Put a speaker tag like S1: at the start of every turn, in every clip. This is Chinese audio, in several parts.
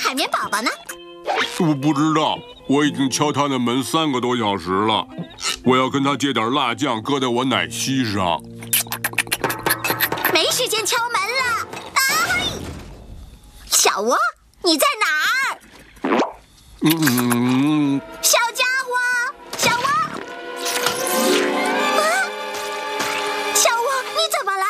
S1: 海绵宝宝呢？
S2: 我不知道，我已经敲他的门3个多小时了。我要跟他借点辣酱，搁在我奶昔上。
S1: 没时间敲门了！啊嘿！小窝，你在哪儿？小家伙，小窝！啊！小窝，你怎么了？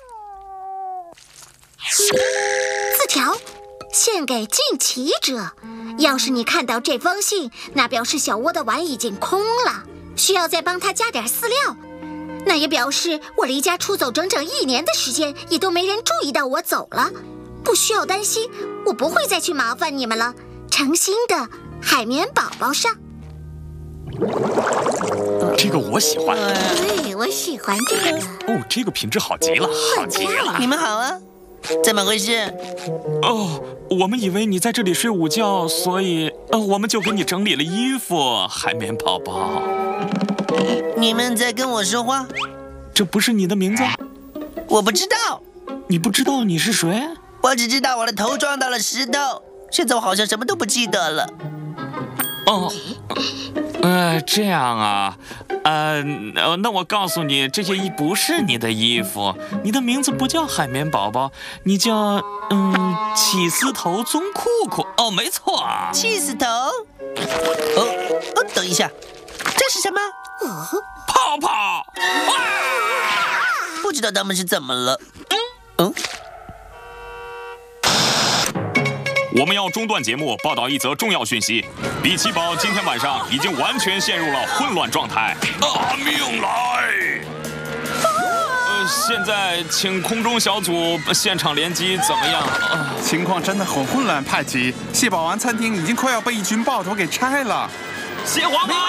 S1: 字条，献给敬奇者。要是你看到这封信，那表示小窝的碗已经空了，需要再帮他加点饲料。那也表示我离家出走整整1年的时间，也都没人注意到我走了。不需要担心，我不会再去麻烦你们了。诚心的，海绵宝宝上。
S3: 这个我喜欢。
S1: 对，我喜欢这个。
S3: 哦，这个品质好极了，好极了。
S4: 你们好啊，怎么回事？
S3: 哦，我们以为你在这里睡午觉，所以我们就给你整理了衣服，海绵宝宝。
S4: 你们在跟我说话？
S3: 这不是你的名字？
S4: 我不知道。
S3: 你不知道你是谁？
S4: 我只知道我的头撞到了石头，现在我好像什么都不记得了。
S3: 哦，这样啊，那我告诉你，这些不是你的衣服，你的名字不叫海绵宝宝，你叫起司头棕裤裤。哦，没错，
S4: 气死头。等一下，这是什么？
S3: 泡泡。
S4: 不知道他们是怎么了。
S3: 我们要中断节目，报道一则重要讯息：比奇堡今天晚上已经完全陷入了混乱状态。拿命来！现在请空中小组现场联机，怎么样？
S5: 情况真的很混乱，派奇。蟹堡王餐厅已经快要被一群暴徒给拆了。
S3: 蟹黄堡！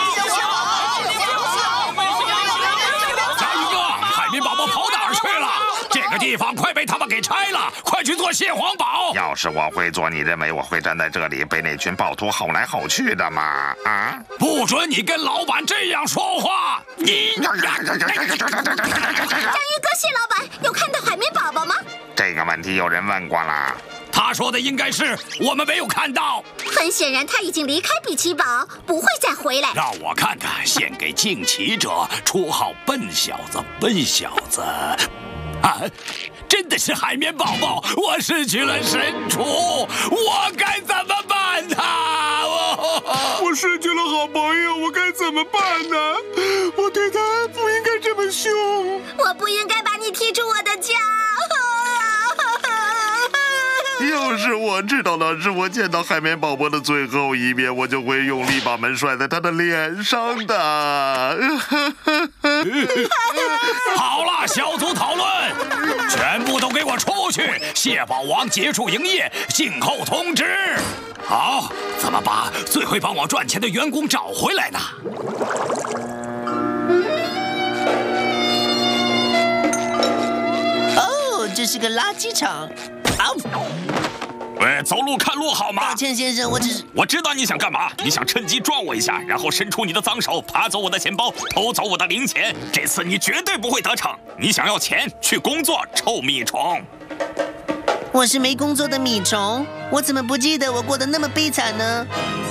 S6: 加一个！海绵宝宝跑哪儿去了？这个地方快被他们给拆了，快去做蟹黄堡！
S7: 要是我会做，你认为我会站在这里被那群暴徒吼来吼去的吗？啊！
S6: 不准你跟老板这样说话！你
S1: 章鱼哥，蟹老板有看到海绵宝宝吗？
S7: 这个问题有人问过了。
S6: 他说的应该是我们没有看到。
S1: 很显然，他已经离开比奇堡，不会再回来。
S6: 让我看看，献给敬奇者，绰号笨小子，笨小子。啊！真的是海绵宝宝，我失去了神宠，我该怎么办呢？
S2: 我失去了好朋友，我该怎么办呢？我对他不应该这么凶。
S1: 我不应该把你踢出我的家。
S7: 要是我知道那是我见到海绵宝宝的最后一面，我就会用力把门摔在他的脸上的。
S6: 好了，小组讨论，全部都给我出去！蟹堡王结束营业，静候通知。好，怎么把最会帮我赚钱的员工找回来呢？
S4: 哦，这是个垃圾场。
S3: 喂，走路看路好吗？
S4: 抱歉，先生，
S3: 我知道你想干嘛，你想趁机撞我一下，然后伸出你的脏手，扒走我的钱包，偷走我的零钱。这次你绝对不会得逞。你想要钱，去工作，臭米虫。
S4: 我是没工作的米虫，我怎么不记得我过得那么悲惨呢？